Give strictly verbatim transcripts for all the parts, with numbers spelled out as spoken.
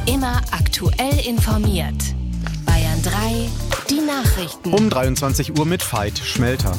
Immer aktuell informiert. Bayern drei, die Nachrichten. Um dreiundzwanzig Uhr mit Veit Schmelter.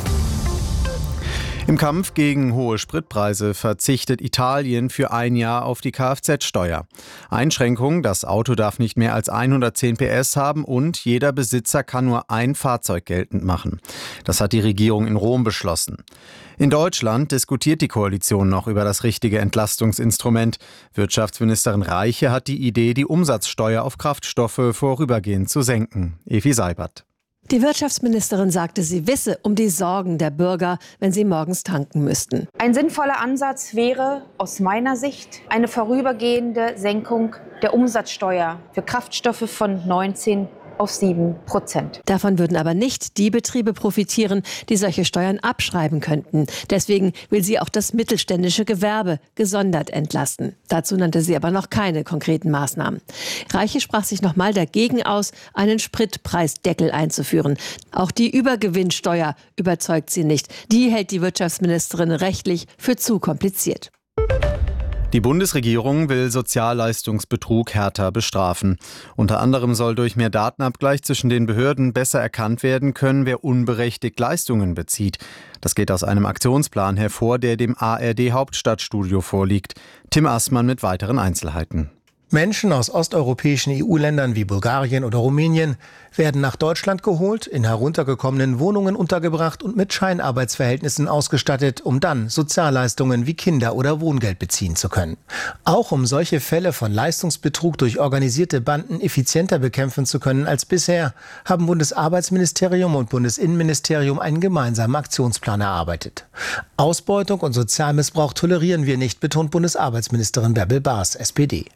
Im Kampf gegen hohe Spritpreise verzichtet Italien für ein Jahr auf die Kfz-Steuer. Einschränkung: Das Auto darf nicht mehr als hundertzehn P S haben und jeder Besitzer kann nur ein Fahrzeug geltend machen. Das hat die Regierung in Rom beschlossen. In Deutschland diskutiert die Koalition noch über das richtige Entlastungsinstrument. Wirtschaftsministerin Reiche hat die Idee, die Umsatzsteuer auf Kraftstoffe vorübergehend zu senken. Evi Seibert. Die Wirtschaftsministerin sagte, sie wisse um die Sorgen der Bürger, wenn sie morgens tanken müssten. Ein sinnvoller Ansatz wäre aus meiner Sicht eine vorübergehende Senkung der Umsatzsteuer für Kraftstoffe von neunzehn auf sieben Prozent. Davon würden aber nicht die Betriebe profitieren, die solche Steuern abschreiben könnten. Deswegen will sie auch das mittelständische Gewerbe gesondert entlasten. Dazu nannte sie aber noch keine konkreten Maßnahmen. Reiche sprach sich nochmal dagegen aus, einen Spritpreisdeckel einzuführen. Auch die Übergewinnsteuer überzeugt sie nicht. Die hält die Wirtschaftsministerin rechtlich für zu kompliziert. Die Bundesregierung will Sozialleistungsbetrug härter bestrafen. Unter anderem soll durch mehr Datenabgleich zwischen den Behörden besser erkannt werden können, wer unberechtigt Leistungen bezieht. Das geht aus einem Aktionsplan hervor, der dem A R D-Hauptstadtstudio vorliegt. Tim Assmann mit weiteren Einzelheiten. Menschen aus osteuropäischen E U-Ländern wie Bulgarien oder Rumänien werden nach Deutschland geholt, in heruntergekommenen Wohnungen untergebracht und mit Scheinarbeitsverhältnissen ausgestattet, um dann Sozialleistungen wie Kinder- oder Wohngeld beziehen zu können. Auch um solche Fälle von Leistungsbetrug durch organisierte Banden effizienter bekämpfen zu können als bisher, haben Bundesarbeitsministerium und Bundesinnenministerium einen gemeinsamen Aktionsplan erarbeitet. Ausbeutung und Sozialmissbrauch tolerieren wir nicht, betont Bundesarbeitsministerin Bärbel Baas, S P D.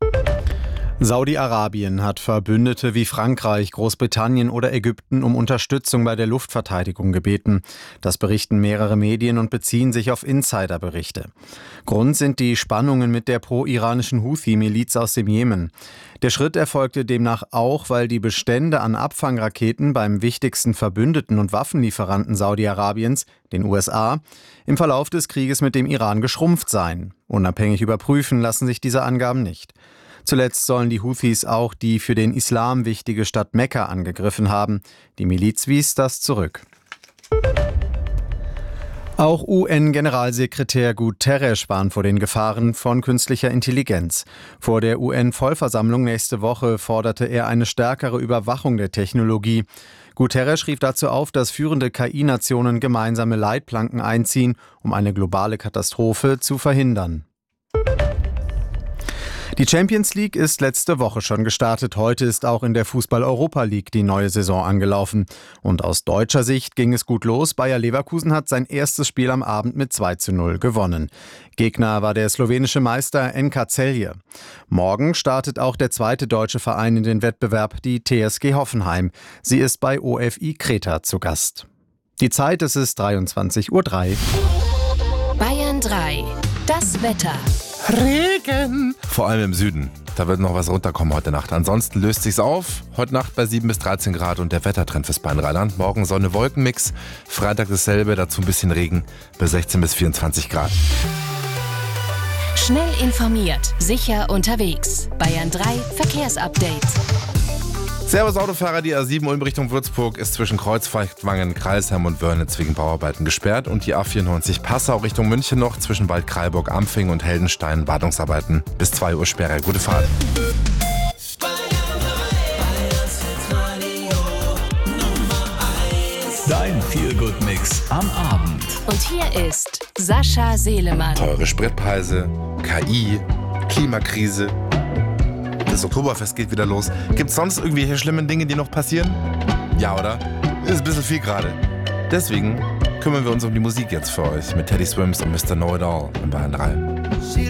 Saudi-Arabien hat Verbündete wie Frankreich, Großbritannien oder Ägypten um Unterstützung bei der Luftverteidigung gebeten. Das berichten mehrere Medien und beziehen sich auf Insiderberichte. Grund sind die Spannungen mit der pro-iranischen Houthi-Miliz aus dem Jemen. Der Schritt erfolgte demnach auch, weil die Bestände an Abfangraketen beim wichtigsten Verbündeten und Waffenlieferanten Saudi-Arabiens, den U S A, im Verlauf des Krieges mit dem Iran geschrumpft seien. Unabhängig überprüfen lassen sich diese Angaben nicht. Zuletzt sollen die Houthis auch die für den Islam wichtige Stadt Mekka angegriffen haben. Die Miliz wies das zurück. Auch U N-Generalsekretär Guterres warnt vor den Gefahren von künstlicher Intelligenz. Vor der U N-Vollversammlung nächste Woche forderte er eine stärkere Überwachung der Technologie. Guterres rief dazu auf, dass führende K I-Nationen gemeinsame Leitplanken einziehen, um eine globale Katastrophe zu verhindern. Die Champions League ist letzte Woche schon gestartet. Heute ist auch in der Fußball-Europa League die neue Saison angelaufen. Und aus deutscher Sicht ging es gut los. Bayer Leverkusen hat sein erstes Spiel am Abend mit zwei zu null gewonnen. Gegner war der slowenische Meister N K Celje. Morgen startet auch der zweite deutsche Verein in den Wettbewerb, die T S G Hoffenheim. Sie ist bei O F I Kreta zu Gast. Die Zeit, es ist dreiundzwanzig Uhr drei. Bayern drei, das Wetter. Regen! Vor allem im Süden. Da wird noch was runterkommen heute Nacht. Ansonsten löst sich's auf. Heute Nacht bei sieben bis dreizehn Grad und der Wettertrend fürs Bayern-Rheinland. Morgen Sonne-Wolken-Mix. Freitag dasselbe, dazu ein bisschen Regen bei sechzehn bis vierundzwanzig Grad. Schnell informiert, sicher unterwegs. Bayern drei Verkehrsupdate. Servus Autofahrer, die A sieben Ulm Richtung Würzburg ist zwischen Kreuzfechtwangen, Kreisheim und Wörnitz wegen Bauarbeiten gesperrt und die A vierundneunzig Passau Richtung München noch zwischen Waldkraiburg, Ampfing und Heldenstein Wartungsarbeiten. Bis zwei Uhr Sperre. Gute Fahrt. Dein Feel-Good-Mix am Abend. Und hier ist Sascha Selemann. Teure Spritpreise, K I, Klimakrise. Das Oktoberfest geht wieder los. Gibt's sonst irgendwelche schlimmen Dinge, die noch passieren? Ja, oder? Ist ein bisschen viel gerade. Deswegen kümmern wir uns um die Musik jetzt für euch mit Teddy Swims und Mister Know It All in Bayern drei.